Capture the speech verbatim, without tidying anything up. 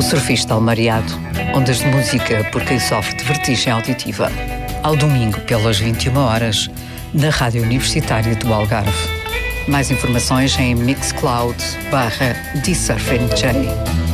Surfista Almariado, ondas de música por quem sofre de vertigem auditiva. Ao domingo, pelas vinte e uma horas, na Rádio Universitária do Algarve. Mais informações em mixcloud barra dsurfnj.